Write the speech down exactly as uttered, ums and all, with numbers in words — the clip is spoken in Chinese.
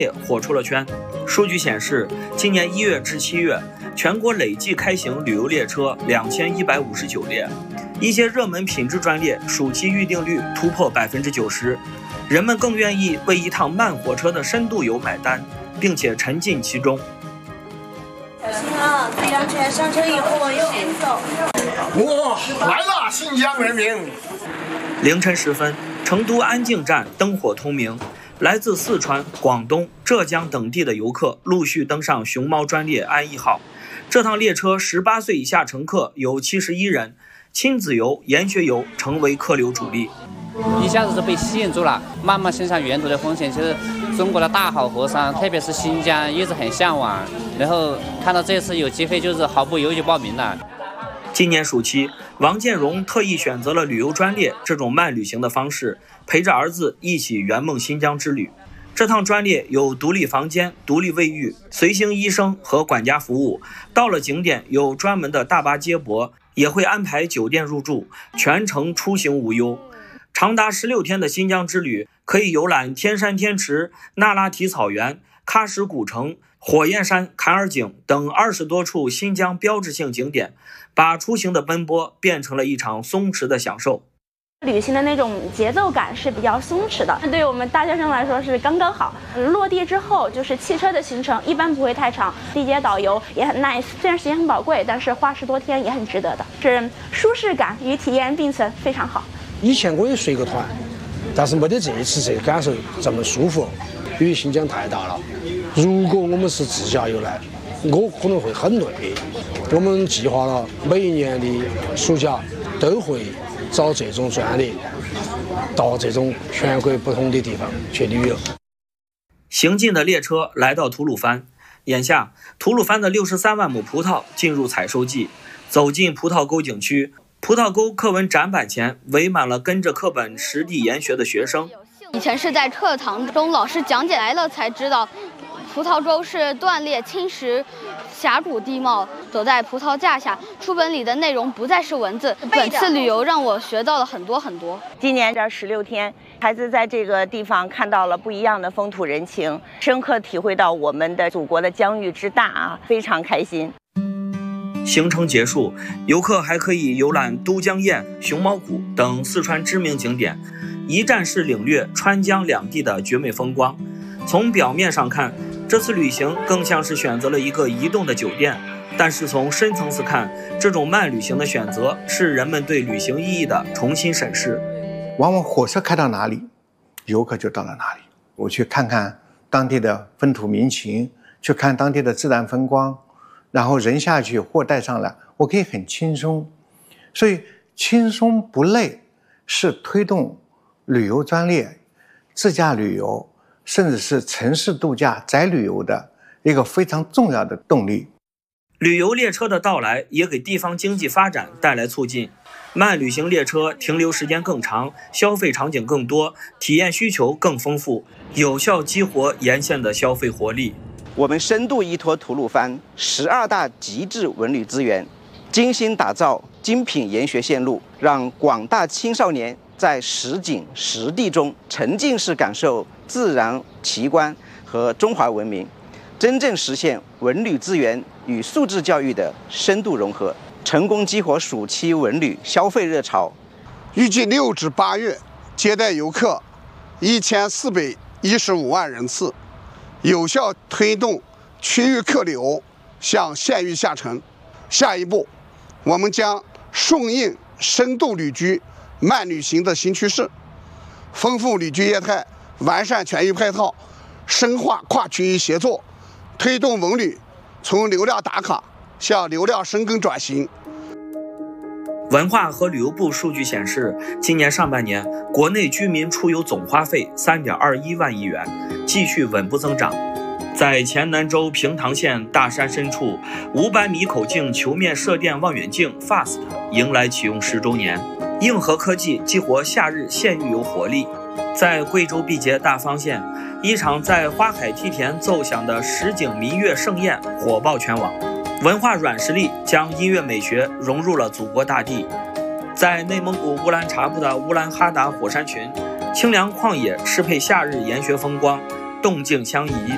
火出了圈。数据显示，今年一月至七月，全国累计开行旅游列车两千一百五十九列，一些热门品质专列暑期预订率突破百分之九十，人们更愿意为一趟慢火车的深度游买单，并且沉浸其中。 小心啊！自己安全，上车以后右边走。 哇，来了，新疆人民！ 凌晨时分，成都安靖站灯火通明。来自四川、广东、浙江等地的游客陆续登上熊猫专列安逸号。这趟列车十八岁以下乘客有七十一人，亲子游、研学游成为客流主力。 一下子就被吸引住了，慢慢欣赏沿途的风景。其实中国的大好河山，特别是新疆，一直很向往。然后看到这次有机会，就是毫不犹豫就报名了。 今年暑期，王建荣特意选择了旅游专列这种慢旅行的方式，陪着儿子一起圆梦新疆之旅。这趟专列有独立房间、独立卫浴、随行医生和管家服务。到了景点有专门的大巴接驳，也会安排酒店入住，全程出行无忧。长达十六天的新疆之旅，可以游览天山天池、那拉提草原、喀什古城、火焰山、坎儿井等二十多处新疆标志性景点，把出行的奔波变成了一场松弛的享受。 旅行的那种节奏感是比较松弛的，对于我们大学生来说是刚刚好。落地之后就是汽车的行程一般不会太长，地接导游也很 nice， 虽然时间很宝贵，但是花十多天也很值得的，是舒适感与体验并存，非常好。 以前我也随过团，但是没得这一次这个感受这么舒服，因为新疆太大了。如果我们是自驾游来，我可能会很累。我们计划了每一年的暑假都会找这种专列，到这种全国不同的地方去旅游。 行进的列车来到吐鲁番，眼下吐鲁番的六十三万亩葡萄进入采收季。走进葡萄沟景区，葡萄沟课文展板前围满了跟着课本实地研学的学生。 以前是在课堂中老师讲解来了才知道，葡萄洲是断裂侵蚀峡谷地貌，走在葡萄架下，书本里的内容不再是文字。本次旅游让我学到了很多很多。 今年这十六天，孩子在这个地方看到了不一样的风土人情，深刻体会到我们的祖国的疆域之大啊，非常开心。 行程结束，游客还可以游览都江堰、熊猫谷等四川知名景点，一站式领略川江两地的绝美风光。从表面上看，这次旅行更像是选择了一个移动的酒店，但是从深层次看，这种慢旅行的选择是人们对旅行意义的重新审视。 往往火车开到哪里，游客就到了哪里。我去看看当地的风土民情，去看当地的自然风光，然后人下去货带上来，我可以很轻松。所以轻松不累是推动旅游专列、自驾旅游甚至是城市度假宅旅游的一个非常重要的动力。 旅游列车的到来也给地方经济发展带来促进。慢旅行列车停留时间更长，消费场景更多，体验需求更丰富，有效激活沿线的消费活力。 我们深度依托吐鲁番十二大极致文旅资源，精心打造精品研学线路，让广大青少年在实景实地中沉浸式感受自然奇观和中华文明，真正实现文旅资源与素质教育的深度融合，成功激活暑期文旅消费热潮。 预计六至八月接待游客一千四百一十五万人次，有效推动区域客流向县域下沉。下一步，我们将顺应深度旅居、慢旅行的新趋势，丰富旅居业态，完善全域配套，深化跨区域协作，推动文旅从流量打卡向流量深耕转型。 文化和旅游部数据显示，今年上半年国内居民出游总花费 三点二一万亿元，继续稳步增长。在黔南州平塘县大山深处，五百米口径球面射电望远镜 F A S T 迎来启用十周年，硬核科技激活夏日县域游活力。在贵州毕节大方县，一场在花海梯田奏响的实景民乐盛宴火爆全网。文化软实力将音乐美学融入了祖国大地。在内蒙古乌兰察布的乌兰哈达火山群，清凉旷野适配夏日研学风光，动静相宜，